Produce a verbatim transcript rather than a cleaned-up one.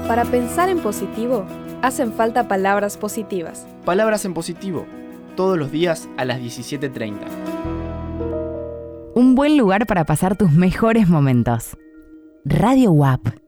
Para pensar en positivo, hacen falta palabras positivas. Palabras en positivo, todos los días a las diecisiete treinta. Un buen lugar para pasar tus mejores momentos. Radio U A P.